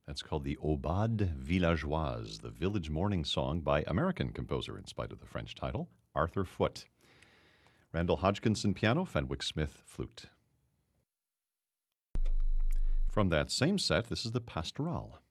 That's called the Aubade Villageoise, the village morning song by American composer, in spite of the French title, Arthur Foote. Randall Hodgkinson piano, Fenwick Smith flute. From that same set, this is the Pastoral.